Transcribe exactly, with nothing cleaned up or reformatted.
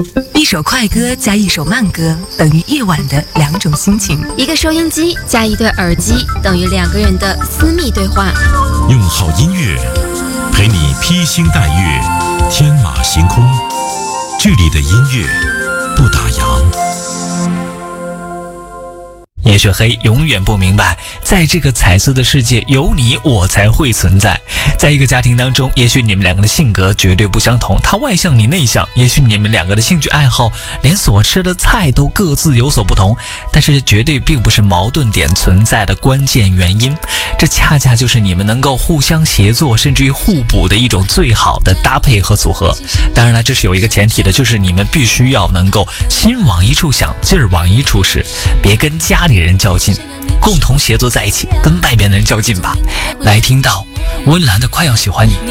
一首快歌加一首慢歌，等于夜晚的两种心情。 一个收音机加一对耳机，等于两个人的私密对话。 用好音乐陪你披星戴月，天马行空。这里的音乐不打烊。 叶雪黑永远不明白，在这个彩色的世界，有你我才会存在。在一个家庭当中，也许你们两个的性格绝对不相同，他外向你内向，也许你们两个的兴趣爱好连所吃的菜都各自有所不同，但是绝对并不是矛盾点存在的关键原因，这恰恰就是你们能够互相协作甚至于互补的一种最好的搭配和组合。当然了，这是有一个前提的，就是你们必须要能够心往一处想，劲儿往一处使，别跟家里人较劲，共同协作在一起，跟外边的人较劲吧。来听到温岚的快要喜欢你。